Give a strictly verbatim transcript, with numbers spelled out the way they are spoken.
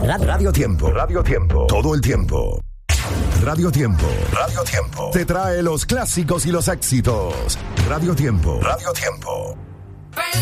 Radio Tiempo, Radio Tiempo, todo el tiempo. Radio Tiempo, Radio Tiempo, te trae los clásicos y los éxitos. Radio Tiempo, Radio Tiempo.